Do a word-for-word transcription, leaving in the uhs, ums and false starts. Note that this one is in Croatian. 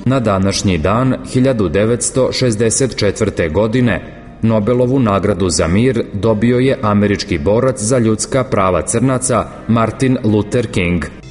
Na današnji dan hiljadu devetsto šezdeset četvrte. godine Nobelovu nagradu za mir dobio je američki borac za ljudska prava crnaca Martin Luther King.